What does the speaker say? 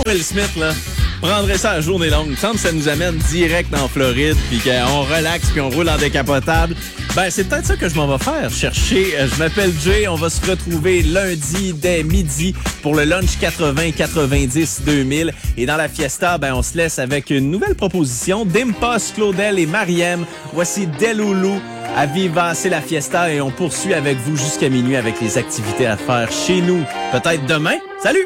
Will Smith, là, prendrait ça à journée longue. Il me semble que ça nous amène direct en Floride, puis qu'on relaxe, puis on roule en décapotable. Ben, c'est peut-être ça que je m'en vais faire, chercher. Je m'appelle Jay, on va se retrouver lundi dès midi pour le lunch 80-90-2000. Et dans la fiesta, ben, on se laisse avec une nouvelle proposition d'Impost, Claudel et Mariem. Voici Deloulou. À Viva, c'est la fiesta et on poursuit avec vous jusqu'à minuit avec les activités à faire chez nous. Peut-être demain. Salut!